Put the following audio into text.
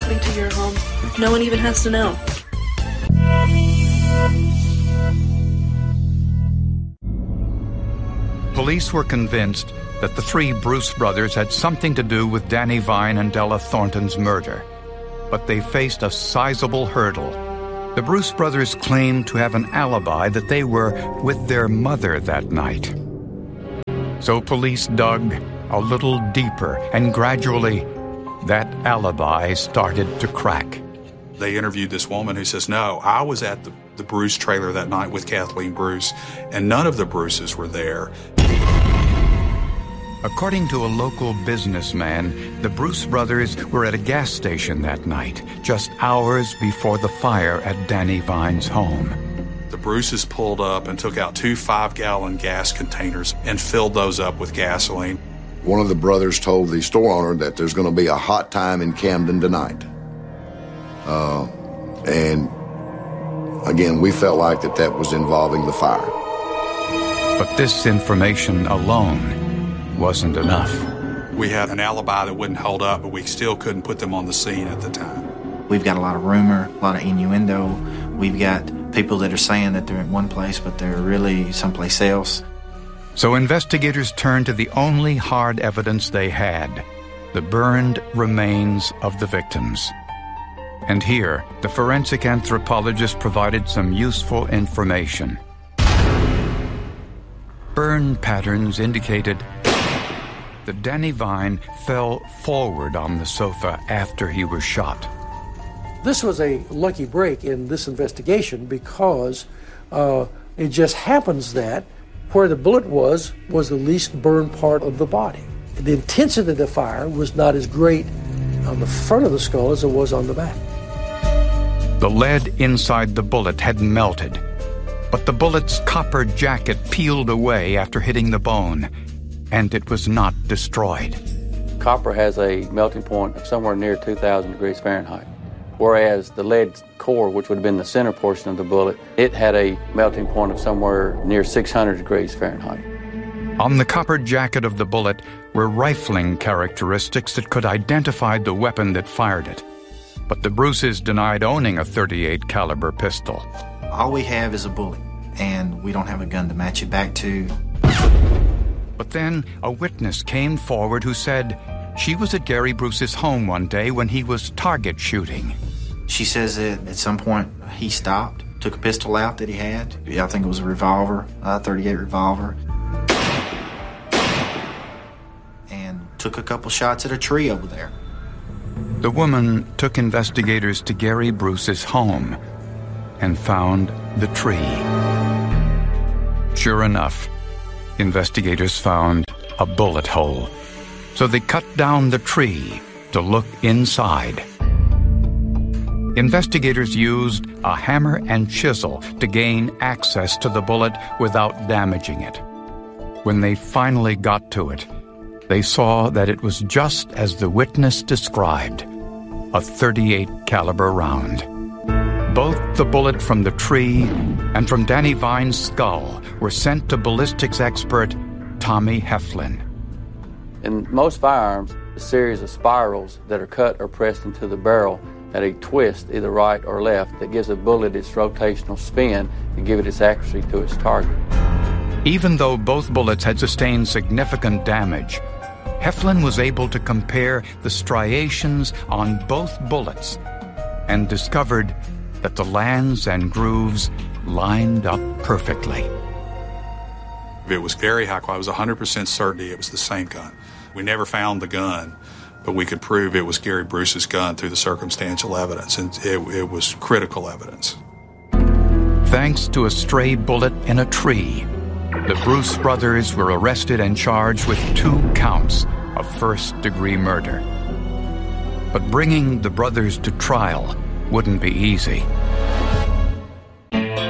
directly to your home. No one even has to know. Police were convinced that the three Bruce brothers had something to do with Danny Vine and Della Thornton's murder. But they faced a sizable hurdle. The Bruce brothers claimed to have an alibi that they were with their mother that night. So police dug a little deeper, and gradually, that alibi started to crack. They interviewed this woman who says, no, I was at the Bruce trailer that night with Kathleen Bruce, and none of the Bruces were there. According to a local businessman, the Bruce brothers were at a gas station that night, just hours before the fire at Danny Vine's home. The Bruces pulled up and took out 2 5-gallon gas containers and filled those up with gasoline. One of the brothers told the store owner that there's going to be a hot time in Camden tonight. And again, we felt like that was involving the fire. But this information alone wasn't enough. We had an alibi that wouldn't hold up, but we still couldn't put them on the scene at the time. We've got a lot of rumor, a lot of innuendo. We've got people that are saying that they're in one place, but they're really someplace else. So investigators turned to the only hard evidence they had, the burned remains of the victims. And here, the forensic anthropologist provided some useful information. Burn patterns indicated that Danny Vine fell forward on the sofa after he was shot. This was a lucky break in this investigation because it just happens that where the bullet was the least burned part of the body. The intensity of the fire was not as great on the front of the skull as it was on the back. The lead inside the bullet had melted, but the bullet's copper jacket peeled away after hitting the bone, and it was not destroyed. Copper has a melting point of somewhere near 2,000 degrees Fahrenheit, whereas the lead core, which would have been the center portion of the bullet, it had a melting point of somewhere near 600 degrees Fahrenheit. On the copper jacket of the bullet were rifling characteristics that could identify the weapon that fired it. But the Bruces denied owning a .38 caliber pistol. All we have is a bullet, and we don't have a gun to match it back to. But then a witness came forward who said she was at Gary Bruce's home one day when he was target shooting. She says that at some point he stopped, took a pistol out that he had. I think it was a revolver, a .38 revolver, and took a couple shots at a tree over there. The woman took investigators to Gary Bruce's home and found the tree. Sure enough, investigators found a bullet hole. So they cut down the tree to look inside. Investigators used a hammer and chisel to gain access to the bullet without damaging it. When they finally got to it, they saw that it was just as the witness described, a .38 caliber round. Both the bullet from the tree and from Danny Vine's skull were sent to ballistics expert Tommy Heflin. In most firearms, a series of spirals that are cut or pressed into the barrel at a twist, either right or left, that gives a bullet its rotational spin and give it its accuracy to its target. Even though both bullets had sustained significant damage, Heflin was able to compare the striations on both bullets and discovered that the lands and grooves lined up perfectly. It was very high quality. It was 100% certainty it was the same gun. We never found the gun, but we could prove it was Gary Bruce's gun through the circumstantial evidence, and it was critical evidence. Thanks to a stray bullet in a tree, the Bruce brothers were arrested and charged with 2 counts of first-degree murder. But bringing the brothers to trial wouldn't be easy.